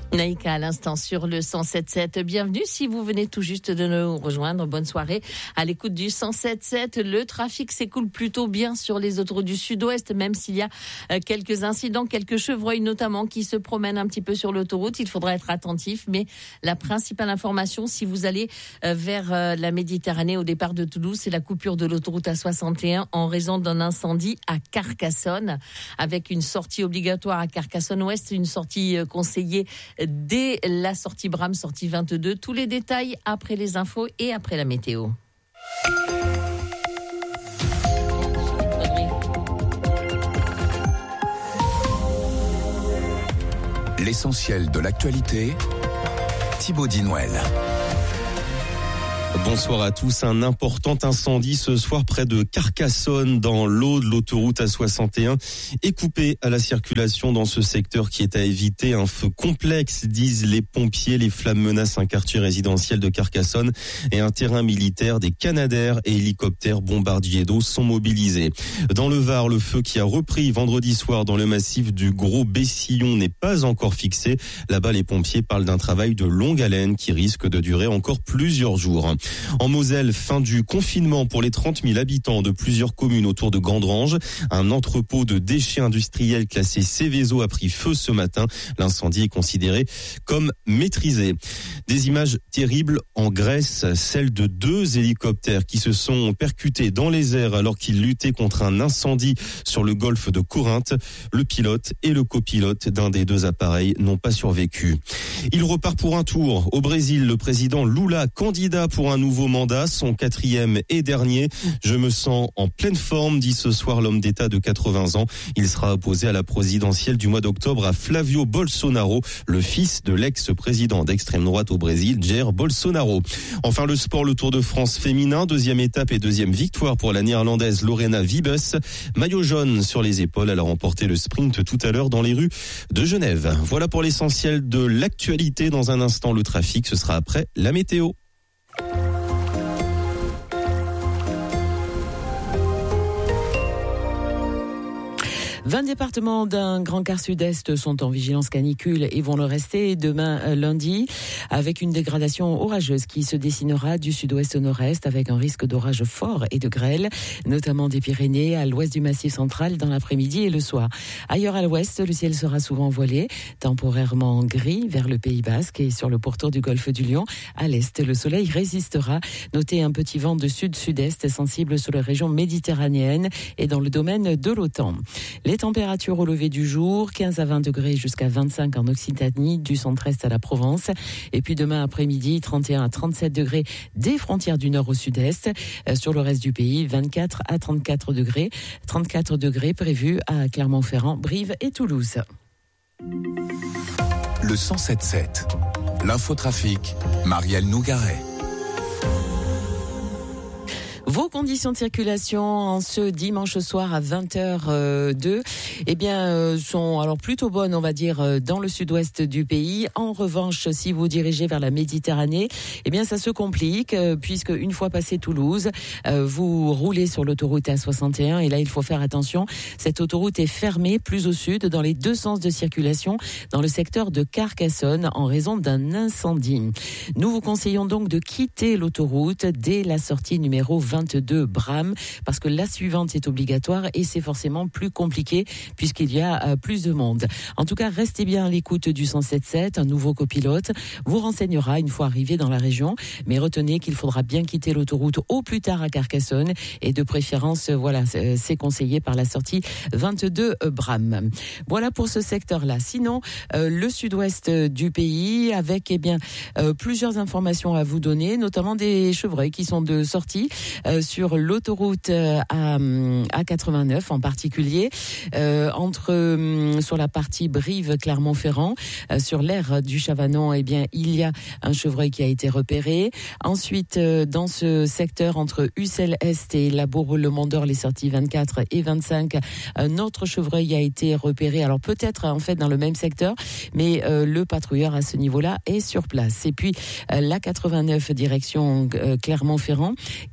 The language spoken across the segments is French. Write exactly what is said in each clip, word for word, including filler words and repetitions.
Naïka à l'instant sur le cent sept sept. Bienvenue si vous venez tout juste de nous rejoindre. Bonne soirée à l'écoute du cent sept sept. Le trafic s'écoule plutôt bien sur les autoroutes du sud-ouest, même s'il y a quelques incidents, quelques chevreuils notamment qui se promènent un petit peu sur l'autoroute. Il faudra être attentif, mais la principale information, si vous allez vers la Méditerranée au départ de Toulouse, c'est la coupure de l'autoroute A soixante et un en raison d'un incendie à Carcassonne, avec une sortie obligatoire à Carcassonne-Ouest, une sortie conseillée dès la sortie Bram, sortie vingt-deux. Tous les détails après les infos et après la météo. L'essentiel de l'actualité, Thibaut Dinouel. Bonsoir à tous. Un important incendie ce soir près de Carcassonne dans l'Aude. L'autoroute A soixante et un est coupée à la circulation dans ce secteur qui est à éviter. Un feu complexe, disent les pompiers. Les flammes menacent un quartier résidentiel de Carcassonne et un terrain militaire. Des Canadair et hélicoptères bombardiers d'eau sont mobilisés. Dans le Var, le feu qui a repris vendredi soir dans le massif du Gros Bessillon n'est pas encore fixé. Là-bas, les pompiers parlent d'un travail de longue haleine qui risque de durer encore plusieurs jours. En Moselle, fin du confinement pour les trente mille habitants de plusieurs communes autour de Gandrange. Un entrepôt de déchets industriels classé Céveso a pris feu ce matin. L'incendie est considéré comme maîtrisé. Des images terribles en Grèce, celles de deux hélicoptères qui se sont percutés dans les airs alors qu'ils luttaient contre un incendie sur le golfe de Corinthe. Le pilote et le copilote d'un des deux appareils n'ont pas survécu. Il repart pour un tour. Au Brésil, le président Lula, candidat pour un nouveau mandat, son quatrième et dernier. Je me sens en pleine forme, dit ce soir l'homme d'État de quatre-vingts ans. Il sera opposé à la présidentielle du mois d'octobre à Flavio Bolsonaro, le fils de l'ex-président d'extrême droite au Brésil, Jair Bolsonaro. Enfin, le sport, le Tour de France féminin, deuxième étape et deuxième victoire pour la néerlandaise Lorena Wiebes. Maillot jaune sur les épaules, elle a remporté le sprint tout à l'heure dans les rues de Genève. Voilà pour l'essentiel de l'actualité. Dans un instant, le trafic, ce sera après la météo. vingt départements d'un grand quart sud-est sont en vigilance canicule et vont le rester demain lundi, avec une dégradation orageuse qui se dessinera du sud-ouest au nord-est, avec un risque d'orage fort et de grêle, notamment des Pyrénées à l'ouest du Massif central dans l'après-midi et le soir. Ailleurs à l'ouest, le ciel sera souvent voilé, temporairement gris vers le Pays Basque et sur le pourtour du golfe du Lion. À l'est, le soleil résistera. Notez un petit vent de sud-sud-est sensible sur les régions méditerranéennes et dans le domaine de l'OTAN. Les températures au lever du jour, quinze à vingt degrés jusqu'à vingt-cinq en Occitanie, du centre-est à la Provence. Et puis demain après-midi, trente et un à trente-sept degrés des frontières du nord au sud-est. Sur le reste du pays, vingt-quatre à trente-quatre degrés. trente-quatre degrés prévus à Clermont-Ferrand, Brive et Toulouse. Le cent sept sept. L'infotrafic, Marielle Nougaret. Vos conditions de circulation en ce dimanche soir à vingt heures deux, eh bien, euh, sont alors plutôt bonnes, on va dire, euh, dans le sud-ouest du pays. En revanche, si vous dirigez vers la Méditerranée, eh bien, ça se complique, euh, puisque une fois passé Toulouse, euh, vous roulez sur l'autoroute A soixante et un, et là, il faut faire attention. Cette autoroute est fermée plus au sud, dans les deux sens de circulation, dans le secteur de Carcassonne, en raison d'un incendie. Nous vous conseillons donc de quitter l'autoroute dès la sortie numéro vingt-deux Bram, parce que la suivante est obligatoire et c'est forcément plus compliqué puisqu'il y a euh, plus de monde. En tout cas, restez bien à l'écoute du cent sept sept. Un nouveau copilote vous renseignera une fois arrivé dans la région, mais retenez qu'il faudra bien quitter l'autoroute au plus tard à Carcassonne et de préférence, voilà, c'est conseillé par la sortie vingt-deux Bram. Voilà pour ce secteur-là. Sinon, euh, le sud-ouest du pays avec eh bien euh, plusieurs informations à vous donner, notamment des chevreuils qui sont de sortie euh, sur l'autoroute euh, à, à quatre-vingt-neuf en particulier, euh, entre euh, sur la partie Brive-Clermont-Ferrand, euh, sur l'aire du Chavanon, eh bien il y a un chevreuil qui a été repéré. Ensuite, euh, dans ce secteur entre Ussel-Est et la Bourg-le-Mont-d'Or, les sorties vingt-quatre et vingt-cinq, un autre chevreuil a été repéré. Alors peut-être en fait dans le même secteur, mais euh, le patrouilleur à ce niveau-là est sur place. Et puis euh, la quatre-vingt-neuf direction euh, Clermont-Ferrand, quatorze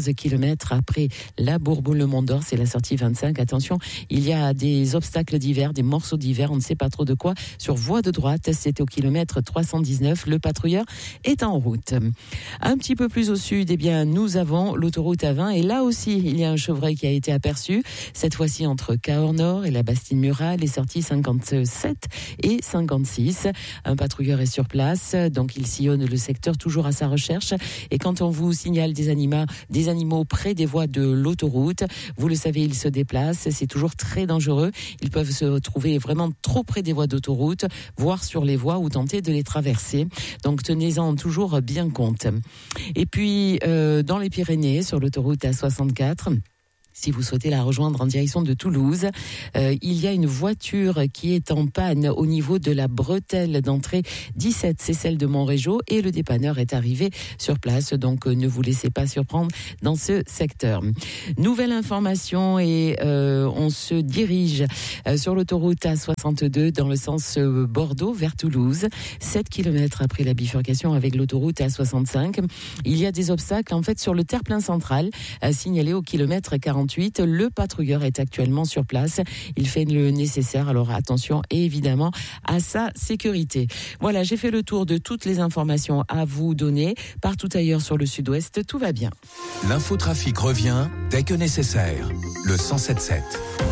quatorze kilomètres après la Bourboule-le-Mont-d'Or, c'est la sortie vingt-cinq. Attention, il y a des obstacles divers, des morceaux divers, on ne sait pas trop de quoi. Sur voie de droite, c'est au kilomètre trois cent dix-neuf. Le patrouilleur est en route. Un petit peu plus au sud, eh bien, nous avons l'autoroute A vingt et là aussi, il y a un chevreuil qui a été aperçu. Cette fois-ci entre Cahors-Nord et la Bastide-Murat, les sorties cinquante-sept et cinquante-six. Un patrouilleur est sur place, donc il sillonne le secteur toujours à sa recherche. Et quand on vous signale des animaux, des animaux près des voies de l'autoroute, vous le savez, ils se déplacent. C'est toujours très dangereux. Ils peuvent se trouver vraiment trop près des voies d'autoroute, voire sur les voies ou tenter de les traverser. Donc tenez-en toujours bien compte. Et puis euh, dans les Pyrénées, sur l'autoroute A soixante-quatre, si vous souhaitez la rejoindre en direction de Toulouse, euh, il y a une voiture qui est en panne au niveau de la bretelle d'entrée dix-sept, c'est celle de Montrégeau, et le dépanneur est arrivé sur place, donc euh, ne vous laissez pas surprendre dans ce secteur. Nouvelle information et euh, on se dirige euh, sur l'autoroute A soixante-deux dans le sens euh, Bordeaux vers Toulouse, sept kilomètres après la bifurcation avec l'autoroute A soixante-cinq. Il y a des obstacles en fait sur le terre-plein central, euh, signalé au kilomètre quarante-huit. Le patrouilleur est actuellement sur place. Il fait le nécessaire. Alors attention évidemment à sa sécurité. Voilà, j'ai fait le tour de toutes les informations à vous donner. Partout ailleurs sur le sud-ouest, tout va bien. L'infotrafic revient dès que nécessaire. Le cent sept sept.